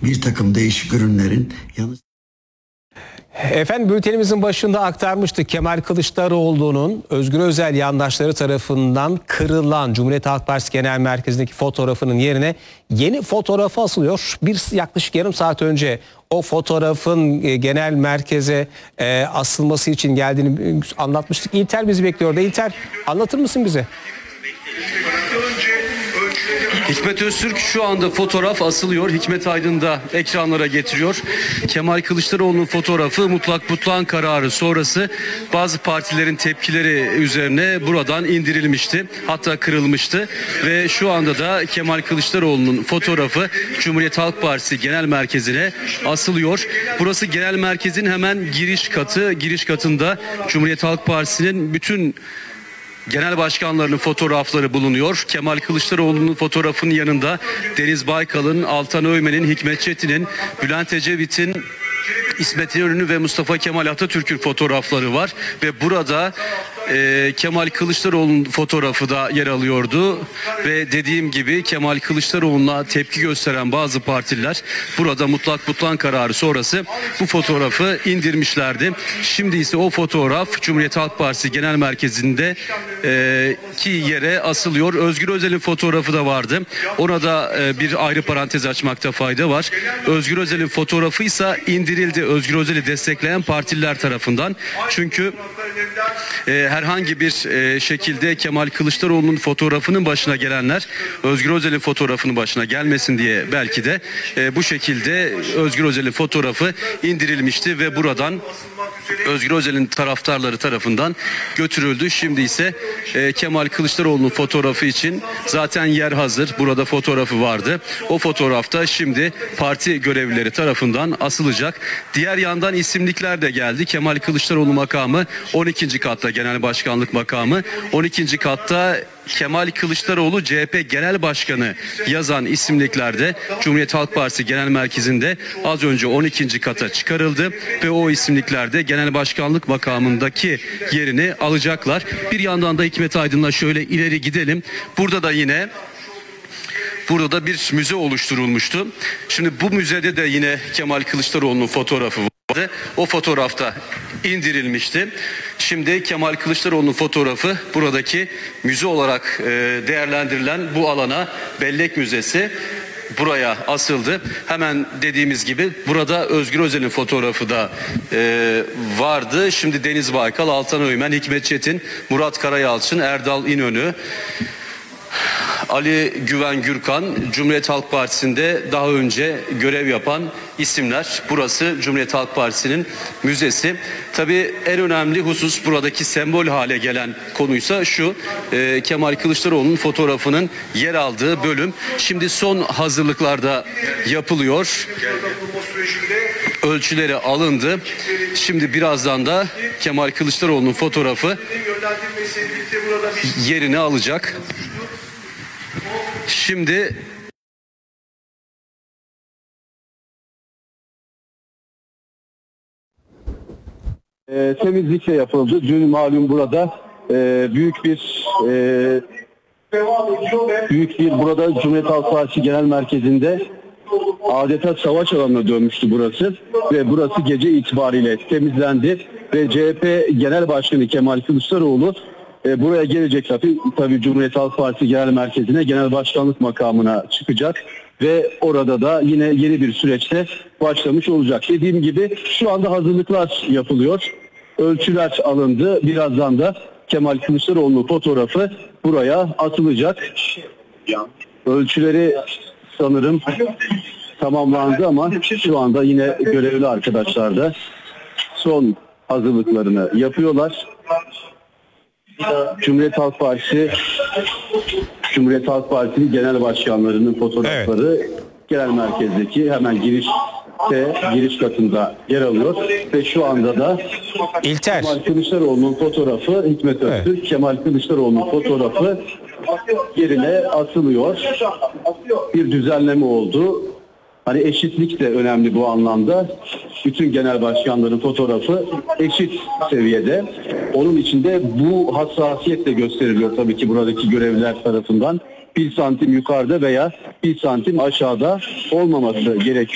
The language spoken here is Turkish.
bir takım değişik ürünlerin yanı. Efendim, bültenimizin başında aktarmıştık. Kemal Kılıçdaroğlu'nun Özgür Özel yandaşları tarafından kırılan Cumhuriyet Halk Partisi Genel Merkezi'ndeki fotoğrafının yerine yeni fotoğrafı asılıyor. Yaklaşık yarım saat önce o fotoğrafın genel merkeze asılması için geldiğini anlatmıştık. İlter bizi bekliyor. İlter, anlatır mısın bize? Hikmet Öztürk, şu anda fotoğraf asılıyor. Hikmet Aydın da ekranlara getiriyor. Kemal Kılıçdaroğlu'nun fotoğrafı mutlak butlan kararı sonrası bazı partilerin tepkileri üzerine buradan indirilmişti. Hatta kırılmıştı. Ve şu anda da Kemal Kılıçdaroğlu'nun fotoğrafı Cumhuriyet Halk Partisi Genel Merkezi'ne asılıyor. Burası genel merkezin hemen giriş katı. Giriş katında Cumhuriyet Halk Partisi'nin bütün genel başkanlarının fotoğrafları bulunuyor. Kemal Kılıçdaroğlu'nun fotoğrafının yanında Deniz Baykal'ın, Altan Öğmen'in, Hikmet Çetin'in, Bülent Ecevit'in, İsmet İnönü'nün ve Mustafa Kemal Atatürk'ün fotoğrafları var. Ve burada Kemal Kılıçdaroğlu'nun fotoğrafı da yer alıyordu. Ve dediğim gibi Kemal Kılıçdaroğlu'na tepki gösteren bazı partililer burada mutlak butlan kararı sonrası bu fotoğrafı indirmişlerdi. Şimdi ise o fotoğraf Cumhuriyet Halk Partisi Genel Merkezi'nde ki yere asılıyor. Özgür Özel'in fotoğrafı da vardı. Ona da bir ayrı parantez açmakta fayda var. Özgür Özel'in fotoğrafı ise indirildi Özgür Özel'i destekleyen partililer tarafından. Çünkü herhangi bir şekilde Kemal Kılıçdaroğlu'nun fotoğrafının başına gelenler Özgür Özel'in fotoğrafının başına gelmesin diye belki de bu şekilde Özgür Özel'in fotoğrafı indirilmişti ve buradan Özgür Özel'in taraftarları tarafından götürüldü. Şimdi ise Kemal Kılıçdaroğlu'nun fotoğrafı için zaten yer hazır. Burada fotoğrafı vardı. O fotoğrafta şimdi parti görevlileri tarafından asılacak. Diğer yandan isimlikler de geldi. Kemal Kılıçdaroğlu makamı 12. katta, genel başkanlık makamı 12. katta. Kemal Kılıçdaroğlu CHP Genel Başkanı yazan isimliklerde Cumhuriyet Halk Partisi Genel Merkezi'nde az önce 12. kata çıkarıldı ve o isimliklerde genel başkanlık makamındaki yerini alacaklar. Bir yandan da Hikmet Aydın'la şöyle ileri gidelim. Burada da bir müze oluşturulmuştu. Şimdi bu müzede de yine Kemal Kılıçdaroğlu'nun fotoğrafı vardı. O fotoğrafta indirilmişti. Şimdi Kemal Kılıçdaroğlu'nun fotoğrafı buradaki müze olarak değerlendirilen bu alana, Bellek Müzesi, buraya asıldı. Hemen dediğimiz gibi burada Özgür Özel'in fotoğrafı da vardı. Şimdi Deniz Baykal, Altan Öğmen, Hikmet Çetin, Murat Karayalçın, Erdal İnönü, Ali Güven Gürkan, Cumhuriyet Halk Partisi'nde daha önce görev yapan isimler. Burası Cumhuriyet Halk Partisi'nin müzesi. Tabii en önemli husus, buradaki sembol hale gelen konuysa şu: Kemal Kılıçdaroğlu'nun fotoğrafının yer aldığı bölüm. Şimdi son hazırlıklarda yapılıyor. Ölçüleri alındı. Şimdi birazdan da Kemal Kılıçdaroğlu'nun fotoğrafı yerini alacak. Şimdi temizlik de yapıldı. Dün malum burada büyük bir burada Cumhuriyet Halk Partisi Genel Merkezi'nde adeta savaş alanına dönmüştü burası ve burası gece itibariyle temizlendi ve CHP Genel Başkanı Kemal Kılıçdaroğlu buraya gelecek, tabii Cumhuriyet Halk Partisi Genel Merkezi'ne, genel başkanlık makamına çıkacak ve orada da yine yeni bir süreçte başlamış olacak. Dediğim gibi şu anda hazırlıklar yapılıyor. Ölçüler alındı. Birazdan da Kemal Kılıçdaroğlu'nun fotoğrafı buraya atılacak. Ölçüleri sanırım tamamlandı ama şu anda yine görevli arkadaşlar da son hazırlıklarını yapıyorlar. Cumhuriyet Halk Partisi genel başkanlarının fotoğrafları, evet, genel merkezdeki hemen giriş katında yer alıyor ve şu anda da İlter, Kemal Kılıçdaroğlu'nun fotoğrafı, Hikmet Öztürk, evet, Kemal Kılıçdaroğlu'nun fotoğrafı yerine asılıyor. Bir düzenleme oldu. Hani eşitlik de önemli bu anlamda. Bütün genel başkanların fotoğrafı eşit seviyede. Onun için de bu hassasiyet de gösteriliyor tabii ki buradaki görevliler tarafından. 1 santim yukarıda veya 1 santim aşağıda olmaması gerekiyor.